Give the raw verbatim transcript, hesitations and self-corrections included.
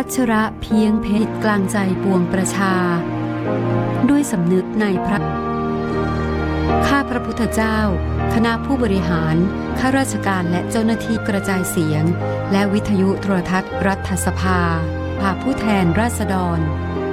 ชระเพียงเพชรกลางใจปวงประชาด้วยสำนึกในพระข้าพระพุทธเจ้าคณะผู้บริหารข้าราชการและเจ้าหน้าที่กระจายเสียงและวิทยุโทรทัศน์รัฐสภาสภาผู้แทนราษฎร